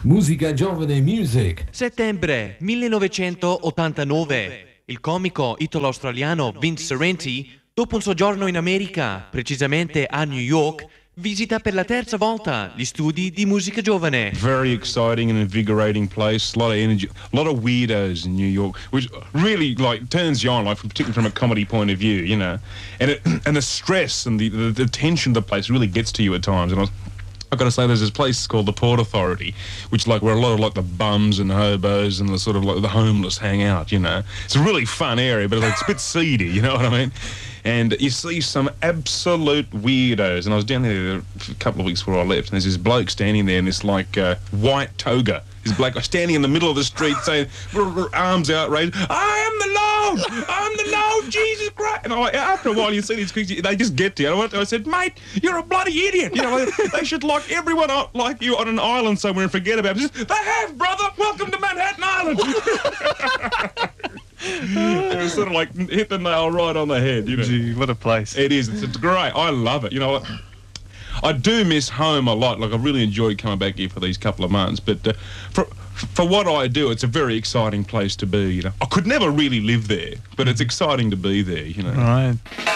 Musica Giovane Music. Settembre 1989. Il comico italo-australiano Vince Sorrenti, dopo un soggiorno in America, precisamente a New York, visita per la terza volta gli studi di musica giovane. Very exciting and invigorating place. A lot of energy, a lot of weirdos in New York, which really like turns you on, like particularly from a comedy point of view, you know. And the stress and the tension of the place really gets to you at times. And I've got to say, there's this place called the Port Authority, which like where a lot of like the bums and hobos and the sort of like the homeless hang out, you know. It's a really fun area, but it's a bit seedy, you know what I mean? And you see some absolute weirdos. And I was down there a couple of weeks before I left, and there's this bloke standing there in this like white toga. This black guy standing in the middle of the street saying, arms out raised, I am the Lord! I'm the Lord, Jesus Christ! And after a while you see these creatures, they just get to you. I said, mate, you're a bloody idiot! You know, they should lock everyone up like you on an island somewhere and forget about it. They have, brother! Welcome to Manhattan Island! It was sort of like hit the nail right on the head, you know. Gee, what a place. It is. It's great. I love it. You know, I do miss home a lot. Like, I really enjoyed coming back here for these couple of months. But for what I do, it's a very exciting place to be, you know. I could never really live there, but it's exciting to be there, you know. Right.